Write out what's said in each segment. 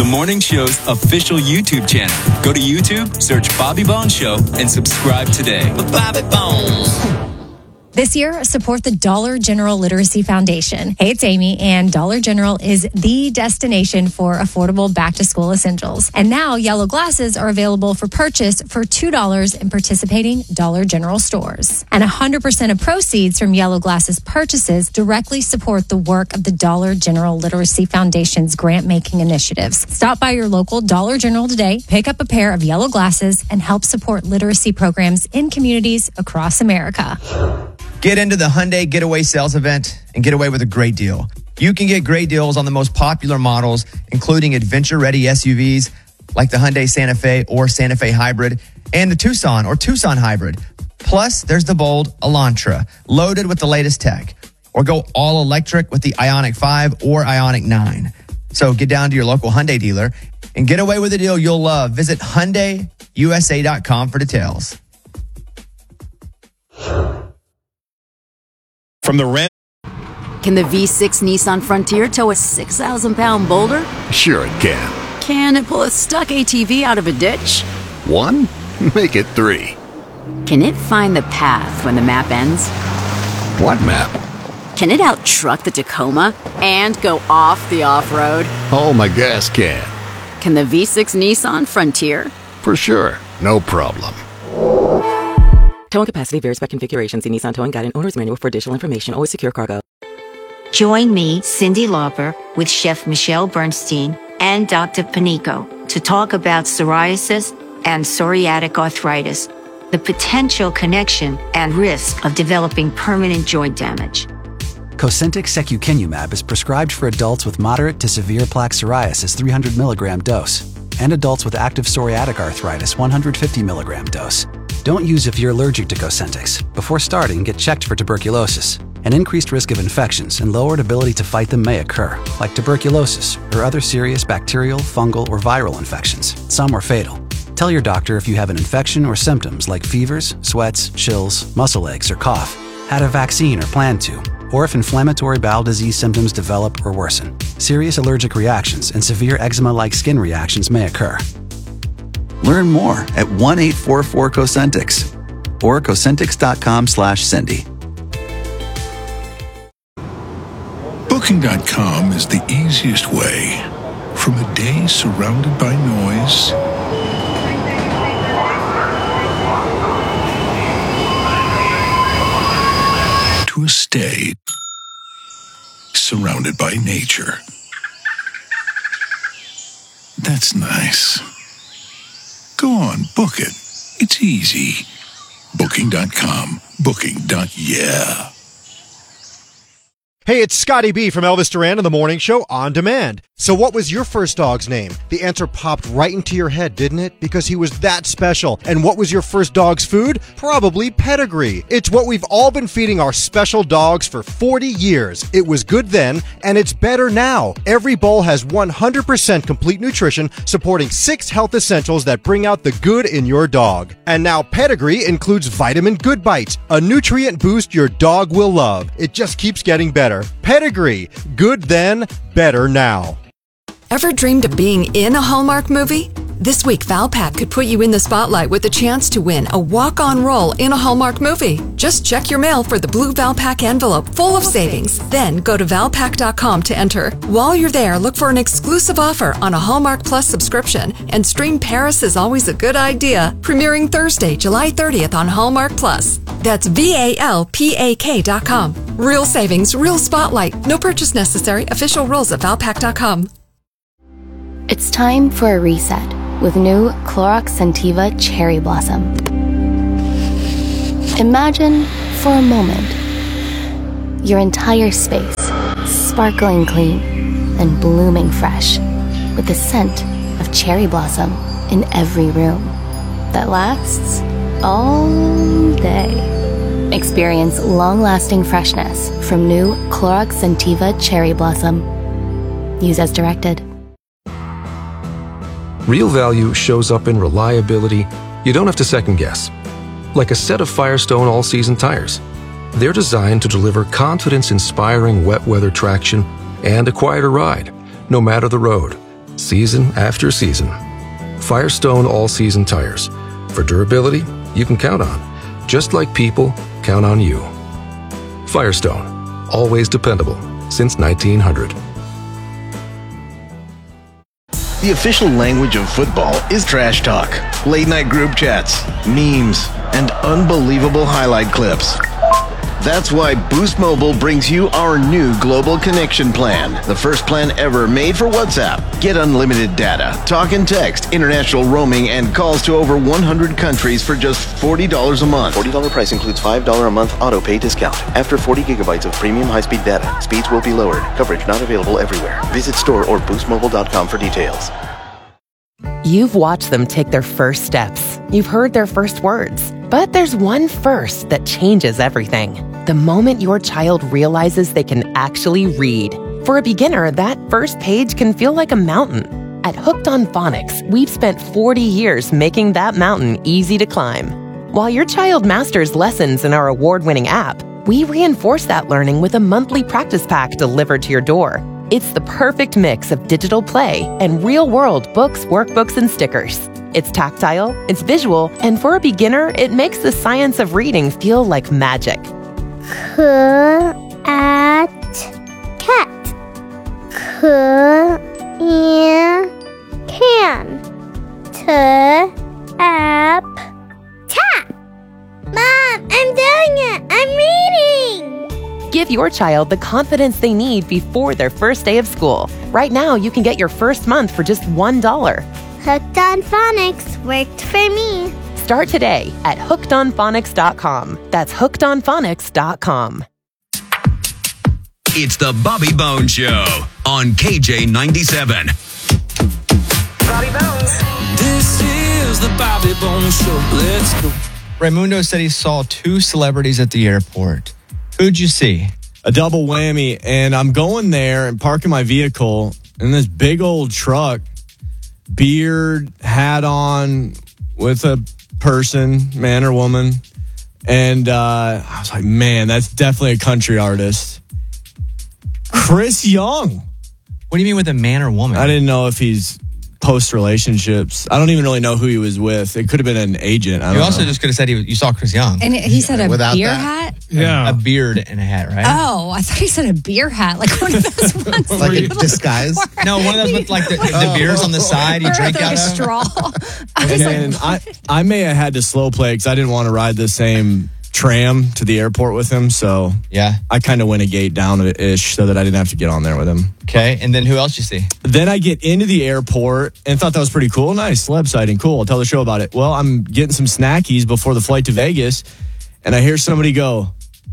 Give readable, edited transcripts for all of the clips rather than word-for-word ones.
morning show's official YouTube channel. Go to YouTube, search Bobby Bones Show, and subscribe today. Bobby Bones. This year, support the Dollar General Literacy Foundation. Hey, it's Amy, and Dollar General is the destination for affordable back-to-school essentials. And now, yellow glasses are available for purchase for $2 in participating Dollar General stores. And 100% of proceeds from yellow glasses purchases directly support the work of the Dollar General Literacy Foundation's grant-making initiatives. Stop by your local Dollar General today, pick up a pair of yellow glasses, and help support literacy programs in communities across America. Get into the Hyundai Getaway Sales Event and get away with a great deal. You can get great deals on the most popular models, including adventure-ready SUVs like the Hyundai Santa Fe or Santa Fe Hybrid and the Tucson or Tucson Hybrid. Plus, there's the bold Elantra, loaded with the latest tech. Or go all electric with the Ioniq 5 or Ioniq 9. So get down to your local Hyundai dealer and get away with a deal you'll love. Visit HyundaiUSA.com for details. From the rent. Can the V6 Nissan Frontier tow a 6,000-pound boulder? Sure it can. Can it pull a stuck ATV out of a ditch? 1? Make it 3. Can it find the path when the map ends? What map? Can it out-truck the Tacoma and go off the off-road? Oh, my gas can. Can the V6 Nissan Frontier? For sure. No problem. Towing capacity varies by configuration. See Nissan Towing Guide and Owner's Manual for additional information. Always secure cargo. Join me, Cyndi Lauper, with Chef Michelle Bernstein and Dr. Panico to talk about psoriasis and psoriatic arthritis, the potential connection and risk of developing permanent joint damage. Cosentyx secukinumab is prescribed for adults with moderate to severe plaque psoriasis 300 milligram dose and adults with active psoriatic arthritis 150 milligram dose. Don't use if you're allergic to Cosentyx. Before starting, get checked for tuberculosis. An increased risk of infections and lowered ability to fight them may occur, like tuberculosis or other serious bacterial, fungal, or viral infections. Some are fatal. Tell your doctor if you have an infection or symptoms like fevers, sweats, chills, muscle aches, or cough, had a vaccine or plan to, or if inflammatory bowel disease symptoms develop or worsen. Serious allergic reactions and severe eczema-like skin reactions may occur. Learn more at 1-844-COSENTYX or Cosentyx.com/Cindy. Booking.com is the easiest way from a day surrounded by noise to a stay surrounded by nature. That's nice. Go on, book it. It's easy. Booking.com. Booking.yeah. Hey, it's Scotty B from Elvis Duran and the Morning Show On Demand. So what was your first dog's name? The answer popped right into your head, didn't it? Because he was that special. And what was your first dog's food? Probably Pedigree. It's what we've all been feeding our special dogs for 40 years. It was good then, and it's better now. Every bowl has 100% complete nutrition, supporting 6 health essentials that bring out the good in your dog. And now Pedigree includes Vitamin Good Bites, a nutrient boost your dog will love. It just keeps getting better. Pedigree. Good then, better now. Ever dreamed of being in a Hallmark movie? This week, Valpak could put you in the spotlight with a chance to win a walk-on role in a Hallmark movie. Just check your mail for the blue Valpak envelope full of savings. Then go to Valpak.com to enter. While you're there, look for an exclusive offer on a Hallmark Plus subscription and stream Paris is Always a Good Idea, premiering Thursday, July 30th on Hallmark Plus. That's VALPAK.com. Real savings, real spotlight. No purchase necessary. Official rules at Valpak.com. It's time for a reset with new Clorox Scentiva Cherry Blossom. Imagine, for a moment, your entire space sparkling clean and blooming fresh with the scent of cherry blossom in every room that lasts all day. Experience long-lasting freshness from new Clorox Scentiva Cherry Blossom. Use as directed. Real value shows up in reliability you don't have to second guess. Like a set of Firestone all-season tires. They're designed to deliver confidence-inspiring wet weather traction and a quieter ride, no matter the road. season after season. Firestone all-season tires. For durability, you can count on, just like people count on you. Firestone, always dependable since 1900. The official language of football is trash talk, late-night group chats, memes, and unbelievable highlight clips. That's why Boost Mobile brings you our new Global Connection Plan, the first plan ever made for WhatsApp. Get unlimited data, talk and text, international roaming, and calls to over 100 countries for just $40 a month. $40 price includes $5 a month auto pay discount. After 40 gigabytes of premium high-speed data, speeds will be lowered. Coverage not available everywhere. Visit store or boostmobile.com for details. You've watched them take their first steps. You've heard their first words. But there's one first that changes everything. The moment your child realizes they can actually read. For a beginner, that first page can feel like a mountain. At Hooked on Phonics, we've spent 40 years making that mountain easy to climb. While your child masters lessons in our award-winning app, we reinforce that learning with a monthly practice pack delivered to your door. It's the perfect mix of digital play and real-world books, workbooks, and stickers. It's tactile, it's visual, and for a beginner, it makes the science of reading feel like magic. Cat. Can. Tap. Mom, I'm doing it. I'm reading. Give your child the confidence they need before their first day of school. Right now, you can get your first month for just $1. Hooked on Phonics worked for me. Start today at hookedonphonics.com. That's hookedonphonics.com. It's the Bobby Bones Show on KJ97. Bobby Bones. This is the Bobby Bones Show. Let's go. Raymundo said he saw two celebrities at the airport. Who'd you see? A double whammy, and I'm going there and parking my vehicle in this big old truck, beard, hat on, with a person, man or woman, and I was like, man, that's definitely a country artist. Chris Young. What do you mean with a man or woman? I didn't know if he's post-relationships. I don't even really know who he was with. It could have been an agent. You also just could have said you saw Chris Young. And he said a Without beer that. hat? Yeah. A beard and a hat, right? Oh, I thought he said a beer hat, like one of those ones. Like a disguise? No, one of those with like the beers on the side you drink out of. Straw. And I may have had to slow play because I didn't want to ride the same tram to the airport with him. So yeah, I kind of went a gate down-ish so that I didn't have to get on there with him. Okay, and then who else you see? Then I get into the airport and thought that was pretty cool. Nice, celeb sighting, cool. I'll tell the show about it. Well, I'm getting some snackies before the flight to Vegas, and I hear somebody go,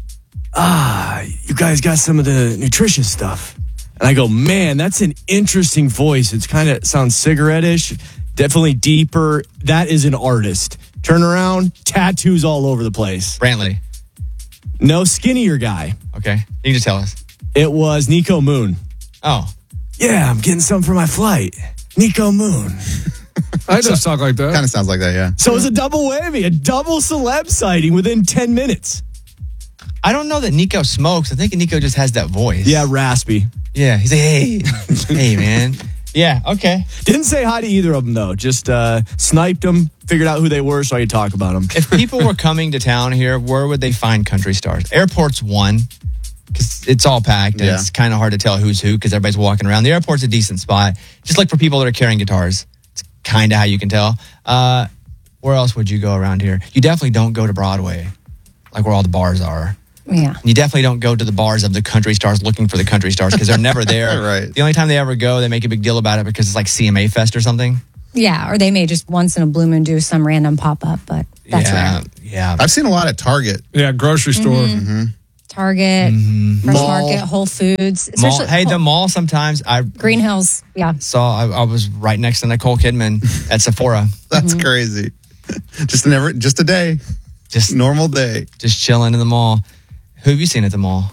you guys got some of the nutritious stuff. And I go, man, that's an interesting voice. It's kind of sounds cigarette-ish, definitely deeper. That is an artist. Turn around, tattoos all over the place. Brantley. No, skinnier guy. Okay, you just tell us. It was Nico Moon. Oh. Yeah, I'm getting some for my flight. Nico Moon. I just talk like that. Kind of sounds like that, yeah. So it was a double whammy, a double celeb sighting within 10 minutes. I don't know that Nico smokes. I think Nico just has that voice. Yeah, raspy. Yeah, he's like, hey, hey, man. Yeah, okay. Didn't say hi to either of them, though. Just sniped them, figured out who they were so I could talk about them. If people were coming to town here, where would they find country stars? Airport's one, because it's all packed, and it's kind of hard to tell who's who because everybody's walking around. The airport's a decent spot. Just like for people that are carrying guitars. It's kind of how you can tell. Where else would you go around here? You definitely don't go to Broadway, like where all the bars are. Yeah. You definitely don't go to the bars of the country stars looking for the country stars because they're never there. Right. The only time they ever go, they make a big deal about it because it's like CMA Fest or something. Yeah, or they may just once in a blue moon do some random pop-up, but that's rare. Yeah. I've seen a lot at Target. Yeah, grocery store. Mm-hmm. Target, Fresh Mall. Market, Whole Foods. Mall. Hey, the mall sometimes. Green Hills, yeah. I was right next to Nicole Kidman at Sephora. That's crazy. Just a day. Just normal day. Just chilling in the mall. Who have you seen at the mall?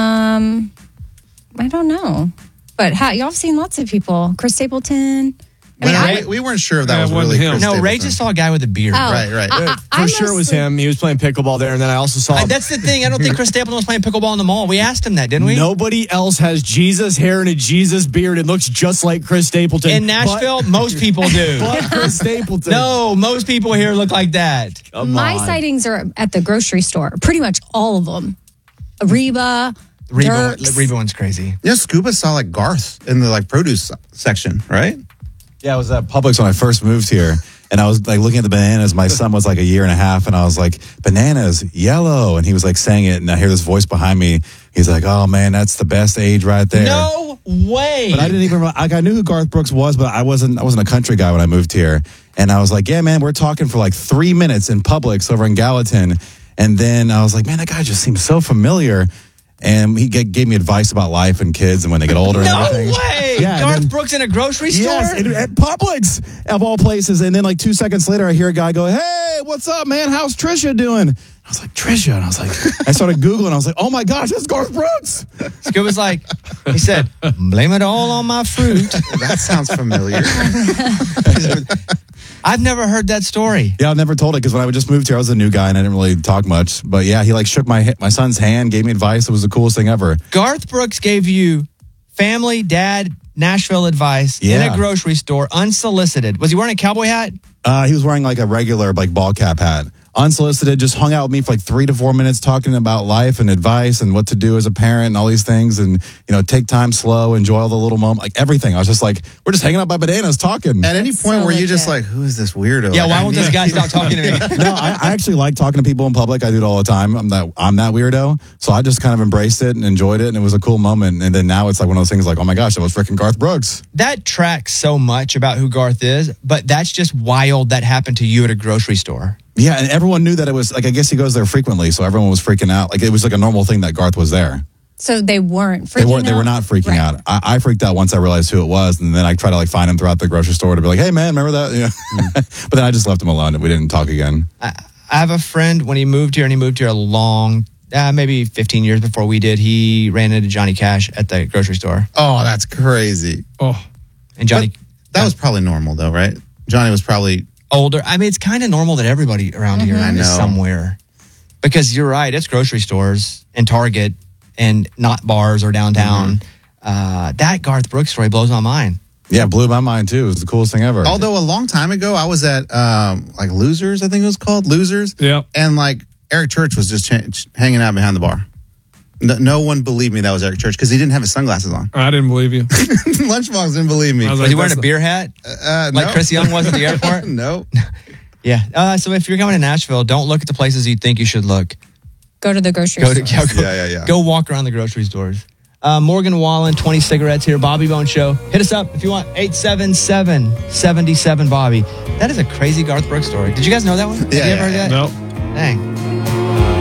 I don't know. But y'all have seen lots of people. Chris Stapleton, We weren't sure if that was wasn't really him. Chris No, Ray Stapleton. just saw a guy with a beard. Oh. Right. For sure it was him. He was playing pickleball there, and then I also saw That's the thing. I don't think Chris Stapleton was playing pickleball in the mall. We asked him that, didn't we? nobody else has Jesus hair and a Jesus beard. It looks just like Chris Stapleton. In Nashville, most people do. But Chris Stapleton. No, most people here look like that. My sightings are at the grocery store. Pretty much all of them. Reba. Dirks. Reba one's crazy. Yeah, Scuba saw like Garth in the like produce section, right? Yeah, I was at Publix when I first moved here, and I was like looking at the bananas. My son was like a year and a half, and I was like, "Bananas, yellow," and he was like saying it, and I hear this voice behind me. He's like, "Oh man, that's the best age right there." No way. But I didn't even like. I knew who Garth Brooks was, but I wasn't a country guy when I moved here. And I was like, "Yeah, man, we're talking for like 3 minutes in Publix over in Gallatin," and then I was like, "Man, that guy just seems so familiar." And he gave me advice about life and kids and when they get older and everything. No way! Yeah, Garth Brooks in a grocery store? Yes, at Publix, of all places. And then like 2 seconds later, I hear a guy go, "Hey, what's up, man? How's Trisha doing?" I was like, "Trisha?" And I was like, I started Googling. I was like, "Oh my gosh, that's Garth Brooks." Scuba's like, he said, "Blame it all on my fruit." That sounds familiar. I've never heard that story. Yeah, I've never told it because when I just moved here, I was a new guy and I didn't really talk much. But yeah, he like shook my son's hand, gave me advice. It was the coolest thing ever. Garth Brooks gave you family, dad, Nashville advice in a grocery store, unsolicited. Was he wearing a cowboy hat? He was wearing like a regular like ball cap hat. Unsolicited, just hung out with me for like 3 to 4 minutes talking about life and advice and what to do as a parent and all these things. And, take time slow, enjoy all the little moments, like everything. I was just like, we're just hanging out by bananas talking. At any point were you just like, who is this weirdo? Yeah, Like, why I won't need- this guy stop talking to me? No, I actually like talking to people in public. I do it all the time. I'm that weirdo. So I just kind of embraced it and enjoyed it. And it was a cool moment. And then now it's like one of those things like, oh my gosh, that was freaking Garth Brooks. That tracks so much about who Garth is, but that's just wild that happened to you at a grocery store. Yeah, and everyone knew that it was like, I guess he goes there frequently, so everyone was freaking out. Like it was like a normal thing that Garth was there. So they weren't freaking out? They were not freaking out. I freaked out once I realized who it was, and then I tried to like find him throughout the grocery store to be like, "Hey man, remember that?" But then I just left him alone and we didn't talk again. I have a friend, when he moved here, and he moved here a long, maybe 15 years before we did, he ran into Johnny Cash at the grocery store. Oh, that's crazy. Oh. And Johnny... That was probably normal though, right? Johnny was probably... older. I mean, it's kind of normal that everybody around here I know. is somewhere. Because you're right, it's grocery stores and Target and not bars or downtown. That Garth Brooks story blows my mind. Yeah, it blew my mind too. It was the coolest thing ever. Although a long time ago, I was at like Losers, I think it was called Losers. Yeah. And like Eric Church was just hanging out behind the bar. No one believed me that was Eric Church because he didn't have his sunglasses on. I didn't believe you. Lunchbox didn't believe me. Was he wearing a beer hat? Like no. Chris Young was at the airport? No. Yeah. So if you're coming to Nashville, don't look at the places you think you should look. Go to the grocery store. Go walk around the grocery stores. Morgan Wallen, 20 cigarettes here. Bobby Bone Show. Hit us up if you want. 877-77-BOBBY. That is a crazy Garth Brooks story. Did you guys know that one? Have you ever heard that? No. Dang.